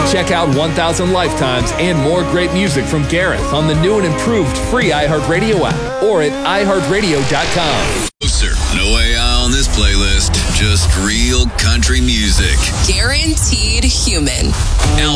Check out 1000 Lifetimes and more great music from Gareth on the new and improved free iHeartRadio app or at iHeartRadio.com. Closer. No AI on this playlist. Just real country music. Guaranteed human. Now